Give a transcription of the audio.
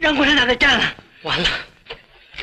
让共产党给占了。 完了，